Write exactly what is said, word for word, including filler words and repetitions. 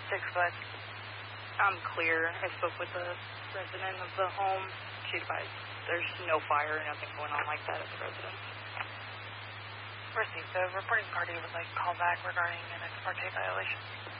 six foot. I'm clear. I spoke with the resident of the home. She advised there's no fire, nothing going on like that at the residence. Received. The reporting party would like to call back regarding an ex parte violation.